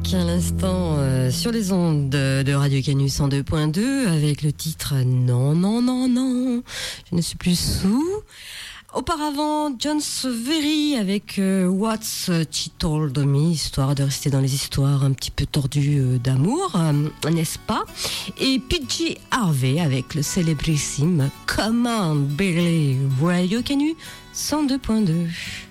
Black à l'instant sur les ondes de Radio Canu 102.2 avec le titre Non, non, non, non, je ne suis plus sous. Auparavant, John Severy avec What's She Told Me, histoire de rester dans les histoires un petit peu tordues d'amour, n'est-ce pas? Et PG Harvey avec le célébrissime Come On Bailey, Radio Canu 102.2.